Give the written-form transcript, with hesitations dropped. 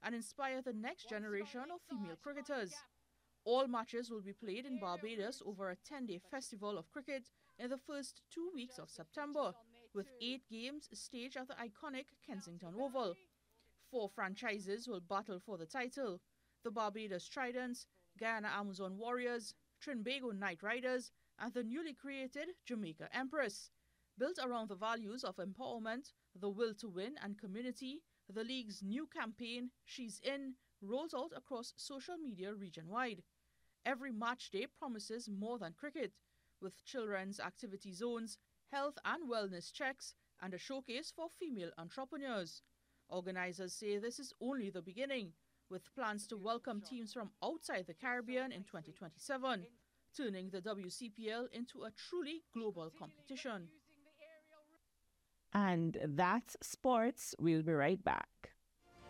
and inspire the next generation of female cricketers. All matches will be played in Barbados over a 10-day festival of cricket in the first 2 weeks of September, with 8 games staged at the iconic Kensington Oval. 4 franchises will battle for the title: the Barbados Tridents, Guyana Amazon Warriors, Trinbago Knight Riders, and the newly created Jamaica Empress. Built around the values of empowerment, the will to win, and community, the league's new campaign, She's In, rolls out across social media region-wide. Every match day promises more than cricket, with children's activity zones, health and wellness checks, and a showcase for female entrepreneurs. Organizers say this is only the beginning, with plans to welcome teams from outside the Caribbean in 2027, turning the WCPL into a truly global competition. And that's sports. We'll be right back.